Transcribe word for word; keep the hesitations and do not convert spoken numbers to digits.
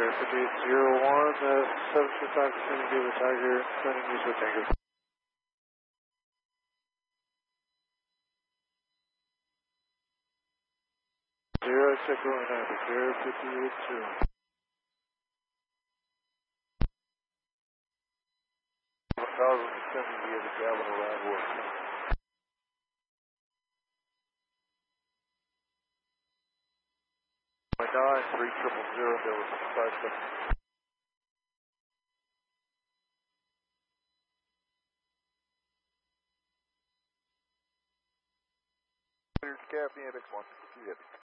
fifty-eight zero one, uh, seven two five percent of the Tiger, turning east with Tango. Zero, check going nine, zero, fifty-eight zero. one thousand seventy via the Gavin around work. nine, three triple zero, there was five seven. Cleared Caffey, X one, see you.